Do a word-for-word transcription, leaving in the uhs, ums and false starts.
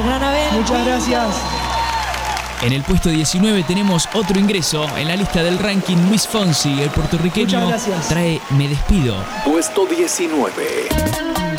el gran Abel. Muchas gracias. En el puesto diecinueve tenemos otro ingreso en la lista del ranking. Luis Fonsi, el puertorriqueño, trae Me Despido. Puesto diecinueve.